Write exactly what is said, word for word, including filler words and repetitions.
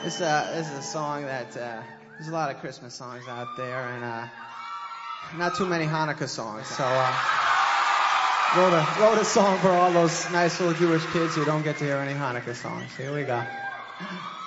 This, uh, this is a song that, uh, there's a lot of Christmas songs out there, and, uh, not too many Hanukkah songs, so, uh, wrote a, wrote a song for all those nice little Jewish kids who don't get to hear any Hanukkah songs. Here we go.